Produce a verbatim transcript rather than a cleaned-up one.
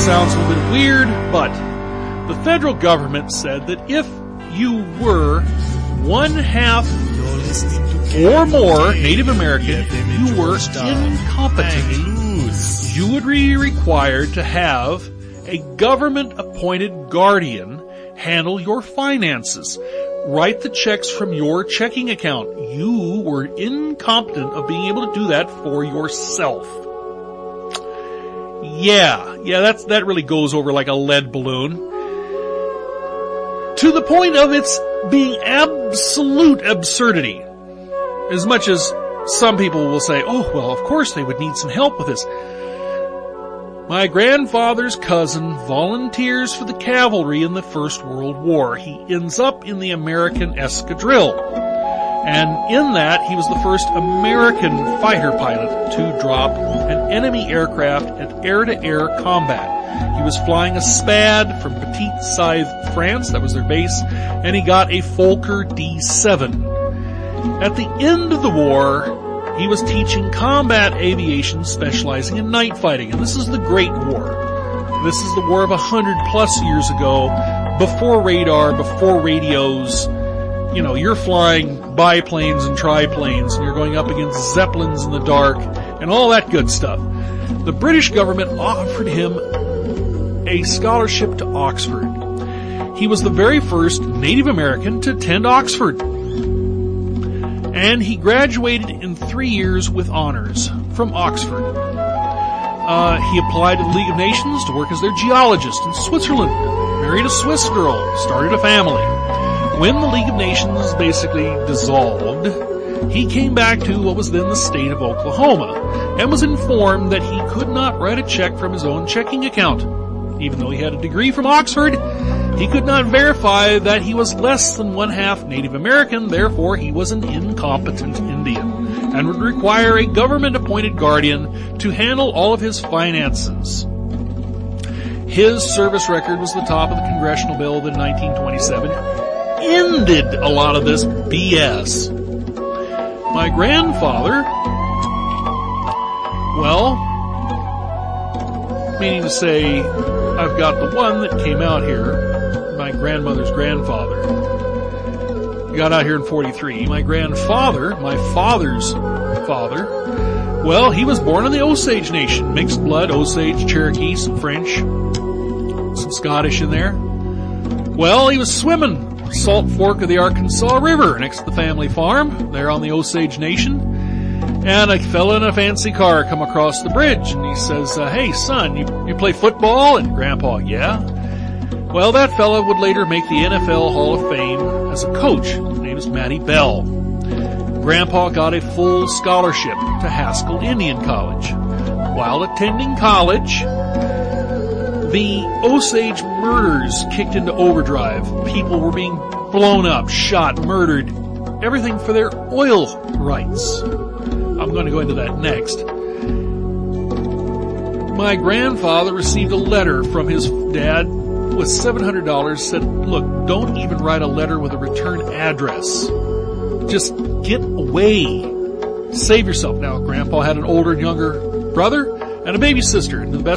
sounds a little bit weird, but the federal government said that if you were one half or more Native American, you were incompetent. You would be required to have a government-appointed guardian handle your finances. Write the checks from your checking account. You were incompetent of being able to do that for yourself. Yeah, yeah, that's, that really goes over like a lead balloon. To the point of its being absolute absurdity. As much as some people will say, oh, well, of course they would need some help with this. My grandfather's cousin volunteers for the cavalry in the First World War. He ends up in the American escadrille. And in that, he was the first American fighter pilot to drop an enemy aircraft at air-to-air combat. He was flying a SPAD from Petite Scythe, France. That was their base. And he got a Fokker D seven. At the end of the war, he was teaching combat aviation, specializing in night fighting. And this is the Great War. This is the war of a hundred plus years ago, before radar, before radios. You know, you're flying biplanes and triplanes, and you're going up against Zeppelins in the dark, and all that good stuff. The British government offered him a scholarship to Oxford. He was the very first Native American to attend Oxford. And he graduated in three years with honors from Oxford. Uh, he applied to the League of Nations to work as their geologist in Switzerland, married a Swiss girl, started a family. When the League of Nations basically dissolved, he came back to what was then the state of Oklahoma and was informed that he could not write a check from his own checking account. Even though he had a degree from Oxford, he could not verify that he was less than one half Native American, therefore he was an incompetent Indian, and would require a government-appointed guardian to handle all of his finances. His service record was the top of the congressional bill in nineteen twenty-seven, ended a lot of this B S. My grandfather, well, meaning to say, I've got the one that came out here, my grandmother's grandfather. He got out here in forty-three. My grandfather, my father's father, well, he was born in the Osage Nation. Mixed blood, Osage, Cherokee, some French, some Scottish in there. Well, he was swimming Salt Fork of the Arkansas River next to the family farm there on the Osage Nation. And a fella in a fancy car come across the bridge, and he says, uh, hey, son, you, you play football? And Grandpa, yeah. Well, that fella would later make the N F L Hall of Fame as a coach. His name is Matty Bell. Grandpa got a full scholarship to Haskell Indian College. While attending college, the Osage murders kicked into overdrive. People were being blown up, shot, murdered. Everything for their oil rights. I'm going to go into that next. My grandfather received a letter from his dad with seven hundred dollars, said, look, don't even write a letter with a return address. Just get away. Save yourself. Now, Grandpa had an older and younger brother and a baby sister. And to the best